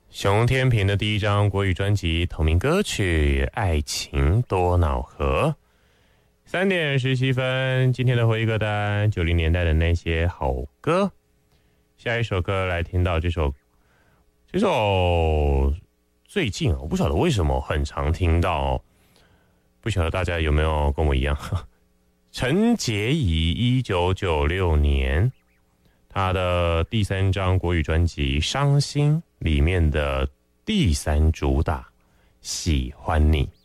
熊天平的第一张国语专辑同名歌曲《爱情多瑙河》。3点17分，今天的回忆歌单，90年代的那些好歌。下一首歌来听到这首最近我不晓得为什么很常听到，不晓得大家有没有跟我一样。陈洁仪1996年他的第3张国语专辑《伤心》里面的第3主打《喜欢你》。